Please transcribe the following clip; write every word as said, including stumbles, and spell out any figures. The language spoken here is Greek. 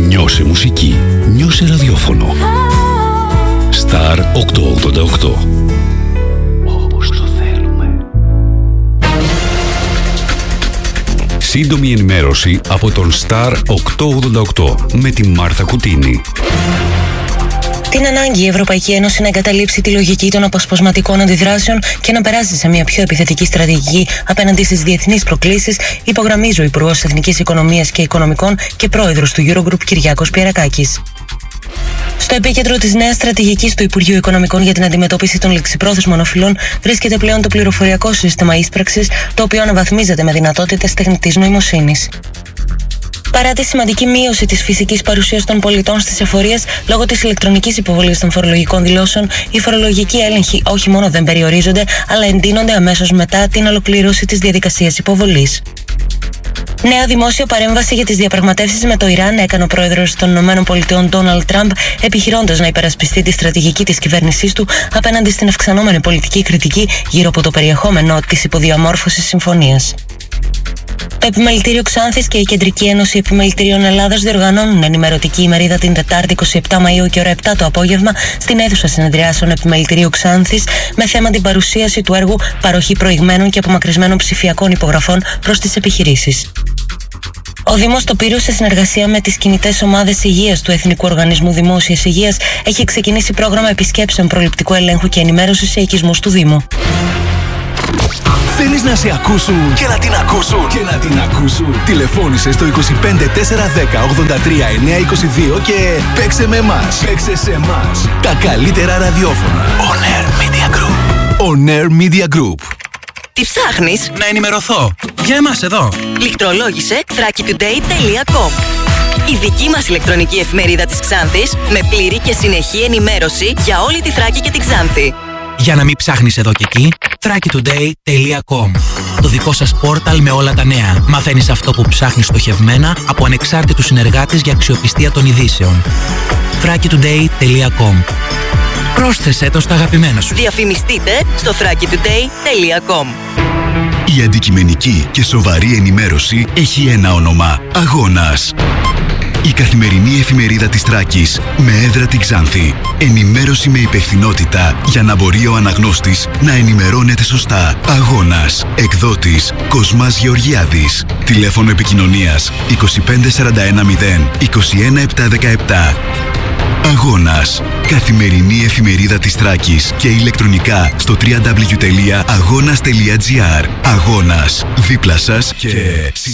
Νιώσε μουσική. Νιώσε ραδιόφωνο. Star οκτακόσια ογδόντα οκτώ. Όπως το θέλουμε. Σύντομη ενημέρωση από τον Star οκτακόσια ογδόντα οκτώ με τη Μάρθα Κουτίνη. Την ανάγκη η Ευρωπαϊκή Ένωση να εγκαταλείψει τη λογική των αποσπασματικών αντιδράσεων και να περάσει σε μια πιο επιθετική στρατηγική απέναντι στις διεθνείς προκλήσεις, υπογραμμίζει ο Υπουργός Εθνικής Οικονομίας και Οικονομικών και Πρόεδρος του Eurogroup Κυριάκος Πιερακάκης. Στο επίκεντρο της νέας στρατηγικής του Υπουργείου Οικονομικών για την αντιμετώπιση των ληξιπρόθεσμων οφειλών βρίσκεται πλέον το πληροφοριακό σύστημα ίσπραξης, το οποίο αναβαθμίζεται με δυνατότητες τεχνητής νοημοσύνης. Παρά τη σημαντική μείωση της φυσικής παρουσίας των πολιτών στις εφορίες λόγω της ηλεκτρονικής υποβολής των φορολογικών δηλώσεων, οι φορολογικοί έλεγχοι όχι μόνο δεν περιορίζονται, αλλά εντείνονται αμέσως μετά την ολοκλήρωση της διαδικασίας υποβολής. Νέα δημόσια παρέμβαση για τις διαπραγματεύσεις με το Ιράν έκανε ο πρόεδρος των ΗΠΑ Ντόναλντ Τραμπ, επιχειρώντας να υπερασπιστεί τη στρατηγική της κυβέρνησής του απέναντι στην αυξανόμενη πολιτική κριτική γύρω από το περιεχόμενο της υποδιαμόρφωσης συμφωνίας. Το Επιμελητήριο Ξάνθης και η Κεντρική Ένωση Επιμελητηρίων Ελλάδας διοργανώνουν ενημερωτική ημερίδα την Τετάρτη είκοσι επτά Μαΐου και ώρα επτά το απόγευμα στην αίθουσα συνεδριάσεων Επιμελητηρίου Ξάνθης με θέμα την παρουσίαση του έργου παροχή προηγμένων και απομακρυσμένων ψηφιακών υπογραφών προς τις επιχειρήσεις. Ο Δήμος Τοπύρου, σε συνεργασία με τις κινητές ομάδες υγείας του Εθνικού Οργανισμού Δημόσιας Υγείας, έχει ξεκινήσει πρόγραμμα επισκέψεων προληπτικού ελέγχου και ενημέρωσης σε οικισμούς του Δήμου. Θέλεις να σε ακούσουν και να την ακούσουν και να την ακούσουν. Τηλεφώνησε στο είκοσι πέντε τετρακόσια δέκα ογδόντα τρία εννιακόσια είκοσι δύο και παίξε με εμάς. Παίξε σε εμάς. Τα καλύτερα ραδιόφωνα. On Air Media Group. On Air Media Group. Τι ψάχνεις? Να ενημερωθώ. Για εμάς εδώ. Λιχτρολόγησε θράκη τουντέι τελεία κομ. Η δική μας ηλεκτρονική εφημερίδα της Ξάνθης με πλήρη και συνεχή ενημέρωση για όλη τη Θράκη και την Ξάνθη. Για να μην ψάχνεις εδώ και εκεί, θράκη τουντέι τελεία κομ. Το δικό σας πόρταλ με όλα τα νέα. Μαθαίνεις αυτό που ψάχνεις στοχευμένα από ανεξάρτητους συνεργάτες για αξιοπιστία των ειδήσεων. θράκη τουντέι τελεία κομ. Πρόσθεσέ το στα αγαπημένα σου. Διαφημιστείτε στο θράκη τουντέι τελεία κομ. Η αντικειμενική και σοβαρή ενημέρωση έχει ένα όνομα: Αγώνας. Η καθημερινή εφημερίδα της Θράκης με έδρα την Ξάνθη. Ενημέρωση με υπευθυνότητα για να μπορεί ο αναγνώστης να ενημερώνεται σωστά. Αγώνας. Εκδότης Κοσμάς Γεωργιάδης. Τηλέφωνο επικοινωνίας είκοσι πέντε σαράντα ένα μηδέν είκοσι ένα επτακόσια δεκαεπτά. Αγώνας. Καθημερινή εφημερίδα της Θράκης και ηλεκτρονικά στο double-u double-u double-u τελεία αγώνας τελεία τζι άρ. Αγώνας. Δίπλα σας και